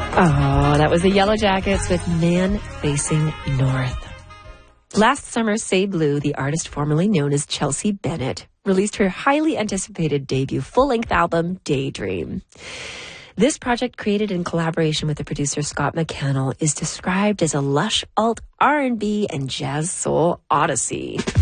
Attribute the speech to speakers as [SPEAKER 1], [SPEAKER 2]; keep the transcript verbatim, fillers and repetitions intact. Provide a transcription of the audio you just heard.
[SPEAKER 1] Oh, that was the Yellow Jackets with Man Facing North. Last summer, Say Blue, the artist formerly known as Chelsea Bennett, released her highly anticipated debut full-length album, Daydream. This project, created in collaboration with the producer Scott McCannell, is described as a lush alt R and B and jazz soul odyssey.